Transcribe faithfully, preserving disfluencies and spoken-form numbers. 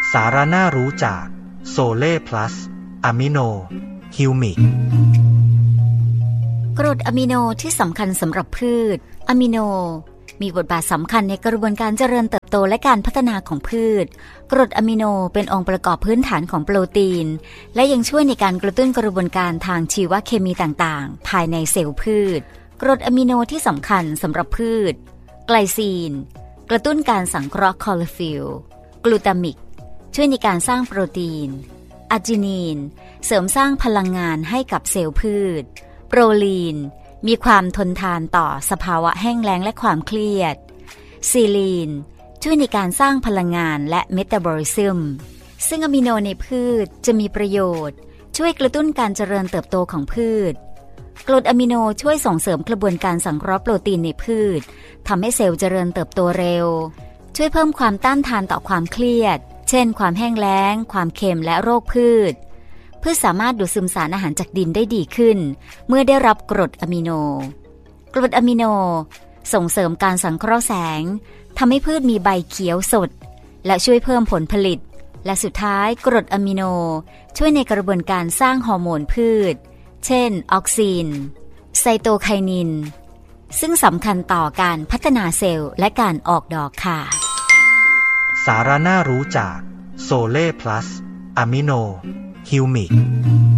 สาระน่ารู้จากโซเล่พลัสอะมิโนฮิวมิกกรดอะมิโนที่สำคัญสำหรับพืชอะมิโนมีบทบาทสำคัญในกระบวนการเจริญเติบโตและการพัฒนาของพืชกรดอะมิโนเป็นองค์ประกอบพื้นฐานของโปรตีนและยังช่วยในการกระตุ้นกระบวนการทางชีวเคมีต่างๆภายในเซลล์พืชกรดอะมิโนที่สำคัญสำหรับพืชไกลซีนกระตุ้นการสังเคราะห์คลอโรฟิลล์กลูตามิกช่วยในการสร้างโปรตีนอาร์จินีนเสริมสร้างพลังงานให้กับเซลล์พืชโปรลีนมีความทนทานต่อสภาวะแห้งแล้งและความเครียดซีลีนช่วยในการสร้างพลังงานและเมตาบอลิซึมซึ่งอะมิโนในพืชจะมีประโยชน์ช่วยกระตุ้นการเจริญเติบโตของพืชกรดอะมิโนช่วยส่งเสริมกระบวนการสังเคราะห์โปรตีนในพืชทำให้เซลล์เจริญเติบโตเร็วช่วยเพิ่มความต้านทานต่อความเครียดเช่นความแห้งแล้งความเค็มและโรคพืชพืชสามารถดูดซึมสารอาหารจากดินได้ดีขึ้นเมื่อได้รับกรดอะมิโนกรดอะมิโนส่งเสริมการสังเคราะห์แสงทำให้พืชมีใบเขียวสดและช่วยเพิ่มผลผลิตและสุดท้ายกรดอะมิโนช่วยในกระบวนการสร้างฮอร์โมนพืชเช่นออกซินไซโตไคนินซึ่งสำคัญต่อการพัฒนาเซลล์และการออกดอกค่ะสาระน่ารู้จากโซเล่พลัสอะมิโนฮิวมิก